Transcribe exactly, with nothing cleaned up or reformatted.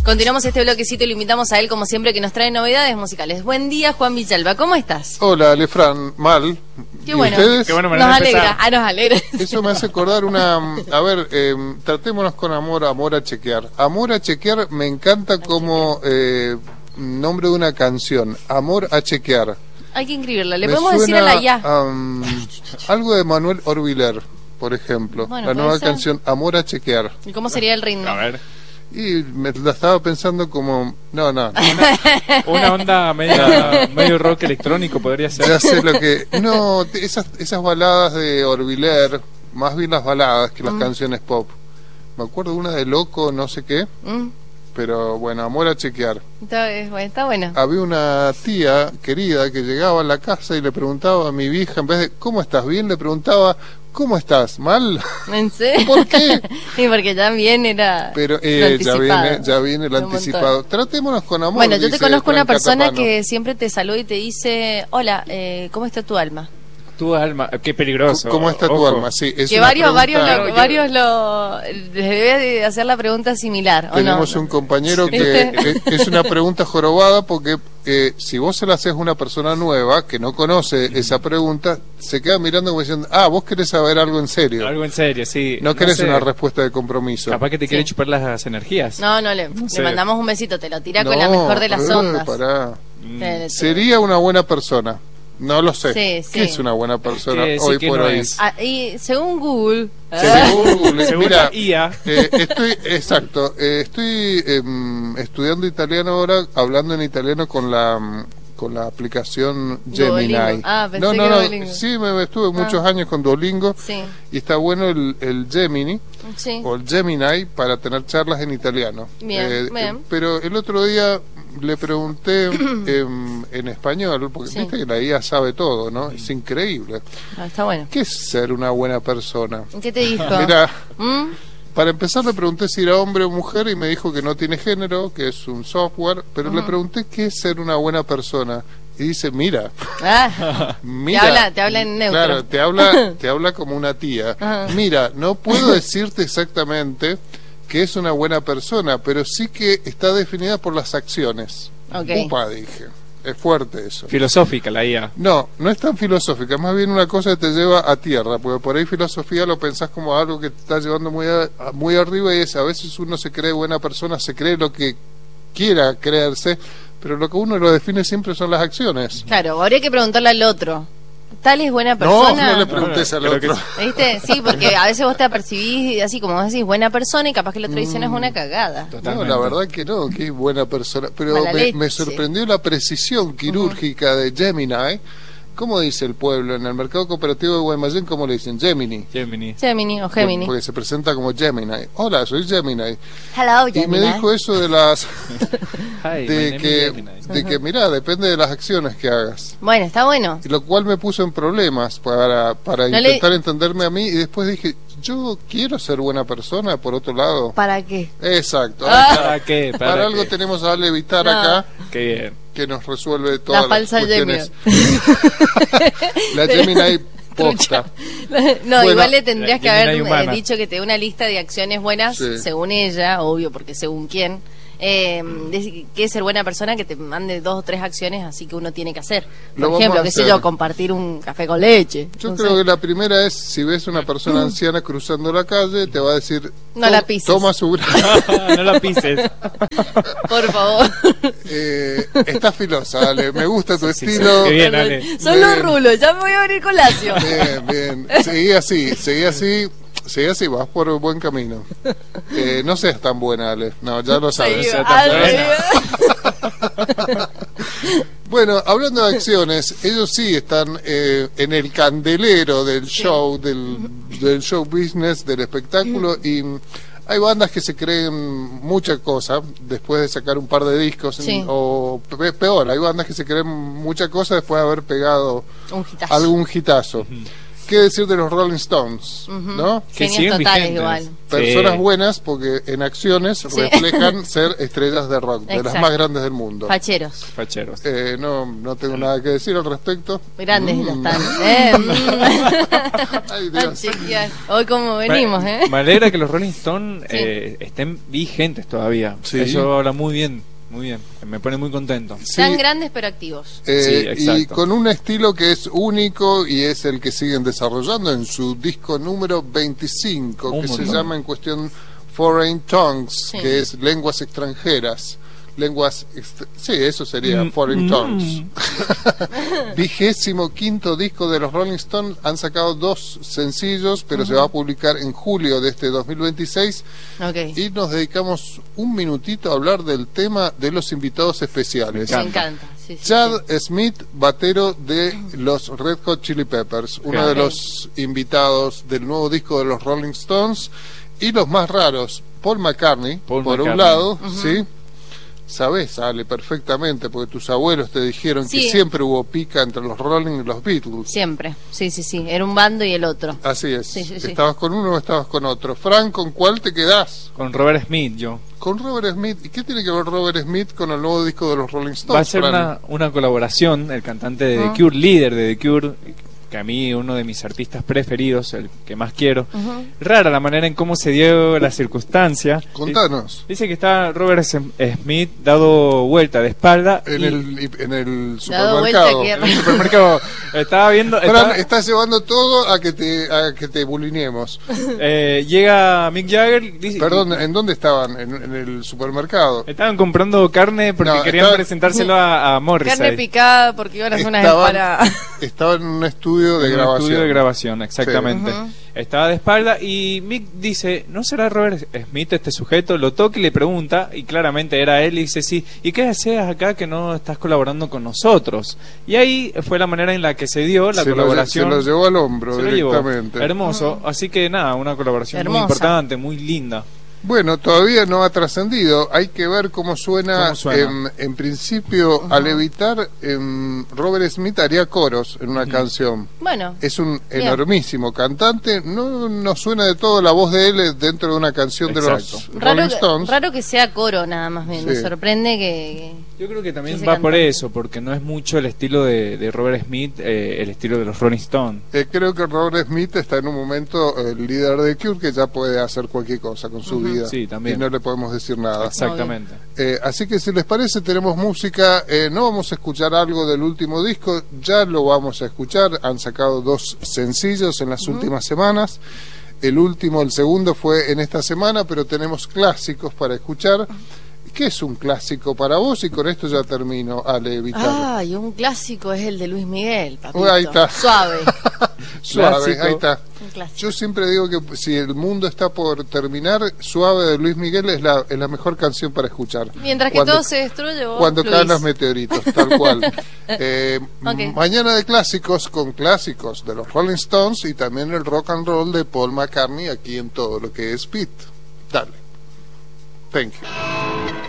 Continuamos este bloquecito y lo invitamos a él, como siempre, que nos trae novedades musicales. Buen día, Juan Villalba, ¿cómo estás? Hola, Lefran, mal. Qué ¿Y bueno. ustedes? Qué bueno, Nos alegra, ah, nos alegra. Eso me hace acordar una... A ver, eh, tratémonos con amor, amor a chequear. Amor a chequear me encanta como eh, nombre de una canción. Amor a chequear. Hay que inscribirla, le Me podemos decir a suena, la ya. um, algo de Manuel Orbiler, por ejemplo. Bueno, la puede nueva ser. canción Amor a chequear. ¿Y cómo sería el ritmo? A ver. Y me la estaba pensando como... No, no, Una onda media, medio rock electrónico podría ser. ya sé lo que... No, te- esas, esas baladas de Orbiler, más bien las baladas que las Mm. canciones pop. Me acuerdo una de Loco, no sé qué, Mm, pero bueno, Amor a chequear. está, eh, bueno, está bueno. Había una tía querida que llegaba a la casa y le preguntaba a mi vieja, en vez de ¿cómo estás bien?, le preguntaba ¿cómo estás? ¿Mal? ¿En serio? ¿Por qué? Sí, porque también era Pero lo eh, ya anticipado. viene, ya viene el Un montón. anticipado. Tratémonos con amor. Bueno, yo te dice conozco una Fran persona Catapano. que siempre te saluda y te dice, hola, eh, ¿cómo está tu alma? Tu alma, qué peligroso. ¿Cómo está tu Ojo. alma? Sí, es Que una varios, varios, pregunta- lo, yo- varios lo, les debe de hacer la pregunta similar, ¿o Tenemos no? un compañero que ¿Viste? es, es una pregunta jorobada porque eh, si vos se la haces a una persona nueva que no conoce esa pregunta, se queda mirando como diciendo, ah, vos querés saber algo en serio. Algo en serio, sí. No querés sé, una respuesta de compromiso. Capaz que te quiere Sí. chupar las energías. No, no, le, sé. le mandamos un besito, te lo tira con No, la mejor de las eh, ondas. pará. Mm. Eh, Sería una buena persona. No lo sé. Sí, ¿Qué sí. es una buena persona Que sí, hoy que por no hoy? es. Ah, y según Google, Según Google, Según mira, la I A. eh, estoy, exacto, eh, estoy em, estudiando italiano ahora, hablando en italiano con la mm, con la aplicación Gemini. Duolingo. Ah, pensé no, no, que no, Duolingo. sí, me, me estuve muchos Ah. años con Duolingo sí, y está bueno el, el Gemini sí. o el Gemini para tener charlas en italiano. Bien, bien. eh, Pero el otro día le pregunté em, en español, porque Sí. viste que la I A sabe todo, ¿no? Es increíble. Ah, está bueno. ¿Qué es ser una buena persona? ¿Qué te dijo? Mira, ¿Mm? para empezar le pregunté si era hombre o mujer y me dijo que no tiene género, que es un software, pero le pregunté qué es ser una buena persona y dice, mira, Ah, mira, te habla, te habla en neutro. claro, te habla, te habla como una tía. Ajá. Mira, no puedo decirte exactamente que es una buena persona, pero sí que está definida por las acciones. Ok. Upa, dije, es fuerte eso. Filosófica la I A. No, no es tan filosófica, más bien una cosa que te lleva a tierra, porque por ahí filosofía lo pensás como algo que te está llevando muy, a- a- muy arriba y es a veces uno se cree buena persona, se cree lo que quiera creerse, pero lo que uno lo define siempre son las acciones. Claro, habría que preguntarle al otro. ¿Tal es buena No, persona? no le preguntes al Creo que otro. ¿Viste? Sí, porque a veces vos te apercibís así como vos decís, buena persona, y capaz que la otra dicen es una cagada. No, Totalmente. la verdad que no, que es buena persona. Pero Mala me, leche. me sorprendió la precisión quirúrgica de Gemini. ¿Cómo dice el pueblo? En el mercado cooperativo de Guaymallén, ¿cómo le dicen? Gemini. Gemini. Gemini o Gemini. Porque se presenta como Gemini. Hola, soy Gemini. Hello, Y Gemini. me dijo eso de las... Hi, my de name que, is Gemini. de que mira, depende de las acciones que hagas. Bueno, está bueno. Y lo cual me puso en problemas para, para No le- intentar entenderme a mí. Y después dije, yo quiero ser buena persona, por otro lado. ¿Para qué? Exacto. Ah. ¿Para qué? ¿Para, Para algo qué? tenemos a Ale Vitar No. acá, Qué bien. que nos resuelve todas La las falsa Gemini. cuestiones. La Gemini posta. No, Bueno, igual le tendrías la que haber Gemini eh, humana. dicho que te dé una lista de acciones buenas, Sí. según ella, obvio, porque según quién. Eh, de- que es ser buena persona, que te mande dos o tres acciones así que uno tiene que hacer. Lo Por vamos ejemplo, a qué sé hacer. yo, compartir un café con leche. Yo no creo sé. que la primera es, si ves una persona anciana cruzando la calle, te va a decir, No la "To- pises". Toma su brazo. No la pises. Por favor. Eh, está filosa, Ale. Me gusta tu Sí, sí, estilo. qué bien, Ale. Son los Bien. rulos, ya me voy a venir con Lacio. Bien, bien. Seguí así, seguí así, seguí así, vas por un buen camino. Eh, no seas tan buena, Ale. No, ya lo sabes. Seguí, está Ale. Bueno, hablando de acciones, ellos sí están eh, en el candelero del show, del, del show business, del espectáculo, y mm, hay bandas que se creen mucha cosa después de sacar un par de discos, Sí. o pe- peor, hay bandas que se creen mucha cosa después de haber pegado Un hitazo. algún hitazo. ¿Qué decir de los Rolling Stones? Ujú. ¿No? Que Genios siguen totales vigentes. igual. Personas Sí. buenas porque en acciones Sí. reflejan ser estrellas de rock, de las Exacto. más grandes del mundo. Facheros. Facheros. Eh, no, no tengo nada que decir al respecto. Grandes Mm. ya están. Eh, mm. Ay, A Dios. chequear. Hoy como venimos, Me- ¿eh? Me alegra que los Rolling Stones Sí. eh, estén vigentes todavía. Sí. Eso habla muy bien, muy bien. Me pone muy contento. Sí. Tan grandes pero activos. Eh, Sí, y exacto. con un estilo que es único y es el que siguen desarrollando en su disco número veinticinco, Un que se montón. llama en cuestión Foreign Tongues, Sí. que es lenguas extranjeras. Lenguas, ext- sí, eso sería Mm, Foreign mm. Tongues. Vigésimo quinto disco de los Rolling Stones. Han sacado dos sencillos, pero se va a publicar en julio de este dos mil veintiséis. Ok. Y nos dedicamos un minutito a hablar del tema de los invitados especiales. Me encanta. Sí, sí, Chad sí. Smith, batero de los Red Hot Chili Peppers, uno Ok. de los invitados del nuevo disco de los Rolling Stones. Y los más raros, Paul McCartney, Paul por un McCartney. lado, ¿sí? Sabés, sale perfectamente, porque tus abuelos te dijeron Sí. que siempre hubo pica entre los Rolling y los Beatles. Siempre. Sí, sí, sí. Era un bando y el otro. Así es. Sí, sí, sí. ¿Estabas con uno o estabas con otro? Frank, ¿con cuál te quedás? Con Robert Smith, yo. Con Robert Smith. ¿Y qué tiene que ver Robert Smith con el nuevo disco de los Rolling Stones? Va a ser Fran? una, una colaboración, el cantante de Ah. The Cure, líder de The Cure, que a mí uno de mis artistas preferidos, el que más quiero. Ujú. Rara la manera en cómo se dio la circunstancia. Contanos. Dice que está Robert S- Smith dado vuelta de espalda En y el, en el Dado vuelta supermercado. que- en el supermercado estaba viendo, Fran, estaba- estás llevando todo a que te a que te bulinemos. eh, llega Mick Jagger, dice, Perdón, ¿en dónde estaban? En, en el supermercado. estaban comprando carne porque No, querían estaba- presentárselo a, a Morrissey. Carne picada porque iban a hacer unas Estaban, empanadas. estaban en un estudio de En un grabación. estudio de grabación, exactamente. Sí. Ujú. Estaba de espalda y Mick dice, ¿no será Robert Smith este sujeto? Lo toca y le pregunta, y claramente era él, y dice, sí, ¿y qué haces acá que no estás colaborando con nosotros? Y ahí fue la manera en la que se dio la se, lo, colaboración. se lo llevó al hombro Se lo llevó. directamente. Hermoso, así que nada, una colaboración muy Hermosa. importante, muy linda. Bueno, todavía no ha trascendido. Hay que ver cómo suena. ¿Cómo suena? En, en principio, al evitar, em, Robert Smith haría coros en una canción. Bueno. Es un Bien. enormísimo cantante. No, no suena de todo la voz de él dentro de una canción de los Exacto. Rolling Raro, Stones. raro que sea coro nada más bien. Me Sí. sorprende que... Yo creo que también Ese va por cantante. eso, porque no es mucho el estilo de, de Robert Smith, eh, el estilo de los Rolling Stones. Eh, creo que Robert Smith está en un momento eh, el líder de Cure que ya puede hacer cualquier cosa con su vida. Sí, también. Y no le podemos decir nada. Exactamente. Eh, así que si les parece tenemos música, eh, no vamos a escuchar algo del último disco, ya lo vamos a escuchar, han sacado dos sencillos en las últimas semanas, el último, el segundo fue en esta semana, pero tenemos clásicos para escuchar. ¿Qué es un clásico para vos? Y con esto ya termino, Ale Vital. Ay, un clásico es el de Luis Miguel, papito. Uy, ahí está. Suave. Suave, Clásico. ahí está. Un clásico. Yo siempre digo que si el mundo está por terminar, Suave de Luis Miguel es la, es la mejor canción para escuchar. Mientras que Cuando- todo se destruye, vos Cuando fluís. caen los meteoritos, tal cual. Eh, Ok. Mañana de clásicos con clásicos de los Rolling Stones y también el rock and roll de Paul McCartney aquí en todo lo que es Beat. Dale. Thank you.